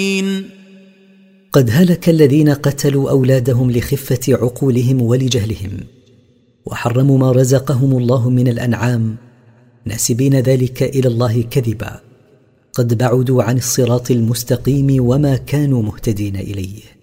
قد هلك الذين قتلوا أولادهم لخفة عقولهم ولجهلهم، وحرموا ما رزقهم الله من الأنعام ناسبين ذلك إلى الله كذبا، قد بعدوا عن الصراط المستقيم وما كانوا مهتدين إليه.